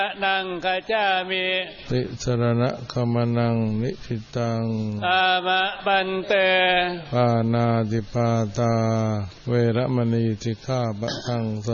นังขจามิติสรณะขมนังนิพิตังอามะปันเตปานาติปาตาเวรมณีสิกขาปะทังส